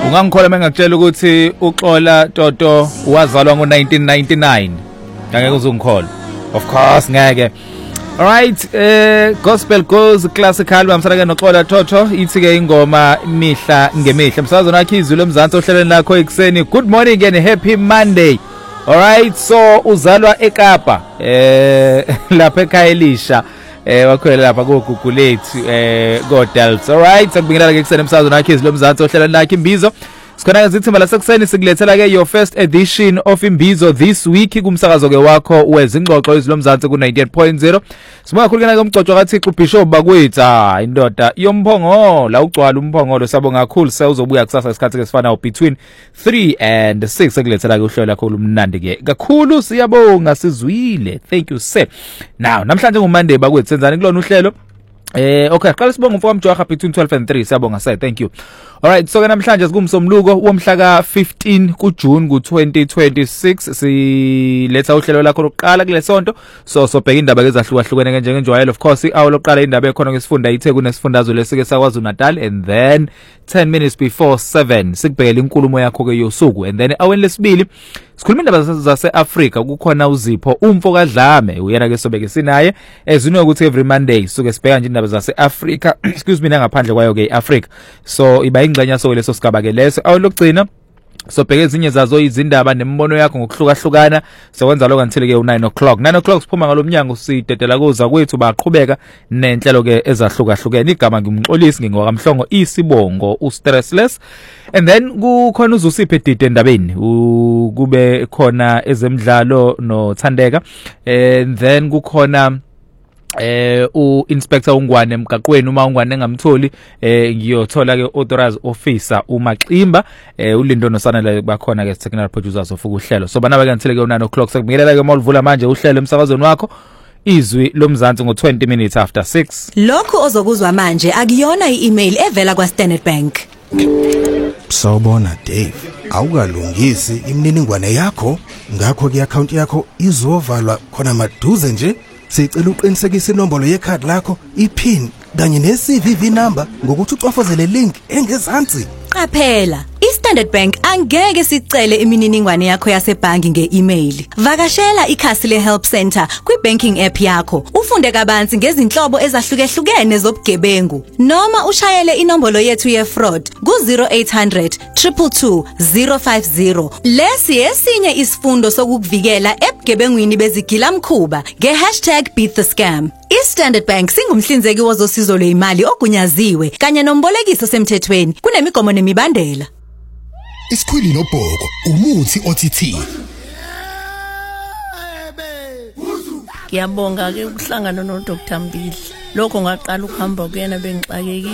Ungangikhola mengakutshela ukuthi uXola Toto wazalwa ngo1999. Ngeke uzungikhola. Of course ngeke. Alright, Gospel Goes Classic album sarake noXola Toto ithi ke ingoma mihla ngemihla. Msazona wakhe izulu emzansi ohlelweni lakho ekseni. Good morning and happy Monday. Alright, so uzalwa eKapa lapha eKhayelisha wakhwela lapha ko Google go Delts. Alright, sakubingelela ke ekseni msazona wakhe izulu emzansi ohlelweni lakho imbizo. Sikhona ngizithimba la sekuseni sikulethela ke your first edition of Imbizo this week kumsakazo ke wakho wezingxoxo izilomzansi ku 98.0. Sibonga kakhulu ke umgcoco kaThixo Bishop bakwethu indoda yomphongo la ugcwala umphongolo sabonga kakhulu sewuzobuya kusasa isikhathi ke sifana between 3 and 6 sekulethela ke uhlelo lakho lumnandi ke kakhulu siyabonga sizwile. Thank you sir. Now namhlanje nguMonday bakwethu senzani kulona uhlelo. Okay, qala sibonga umfowethu Mjwaha between 12 and 3 siyabonga sir. Thank you. Alright, so ke namhlanje sikumsomluko womhla ka 15 kuJune ku2026 siletha uhlelo lakho lokuqala kule sonto. So sobheka indaba ezahlukahlukene ke njengenjwayelo of course awu lokuqala indaba ekhona ngesifunda iTheku nesifundazwe lesike sakwaZulu Natal and then 10 minutes before 7 sikubhekela inkulumo yakho ke yosuku and then aweni lesibili sikhuluma indaba zase-Africa kukhona uZipho umfo kaDlame uyena ke sobeke sinaye ezino ukuthi every Monday suke sibheka nje indaba zase-Africa excuse me ngaphandle kwayo ke iAfrica. So iba ingxenye so leso sigaba ke leso awulokugcina sobheka ezinye zazo izindaba nembono yakho ngokuhlukahlukana sekwenza lokho until ke u9 o'clock. 9 o'clock siphuma ngalomnyango sidedela kuza kwethu baqhubeka nenhlelo ke ezahlukahlukene. Igama ngimxolisi ngingokamhlongo isibongo uStressless and then kukhona uzusiphe dide endabeni kube khona ezemidlalo noThandeka and then kukhona u-inspector uNgwane emgaqweni uma uNgwane engamtholi ngiyothola ke authorized officer uMaximba uLindo noSanele bakhona ke technical producers of uhlelo. So bana bakanthile ke u9 o'clock sekubingelela ke mawuvula manje uhlelo emsakazweni wakho izwi lomzansi ngo20 minutes after 6. Lokho ozokuzwa manje akuyona i-email evela kwa Standard Bank. Sawubona Dave, awukalungisi imininingwane yakho ngakho ke account yakho izovalwa khona maduze nje. Sicela uqinisekise inombolo yekhadi lakho, iPin kanye neCVV number ngokuthi ucofozele link engezansi. Qaphela, iStandard Bank angeke sicele imininingwane yakho yasebhangi nge-email. Vakashela ikhasi le-Help Center kwi-banking app yakho. Ufunde kabanzi ngezinhlobo ezahlukehlukene zobugebengu. Noma ushayele inombolo yethu ye-fraud ku-0800 222 050. Lesi esinye isifundo sokukuvikela ebugebengwini bezigilamkhuba nge#beatthescam. iStandard Bank singumhlinzeki wozosizo lwezimali ogunyaziwe kanye nombolekiso semthethweni kunemigomo nemibandela. Isikhwili nobhoko umuthi OTT. Ngiyabonga ke ukuhlangana noDr Mbili. Lokho ngaqala ukuhamba kuyena bengixakekile.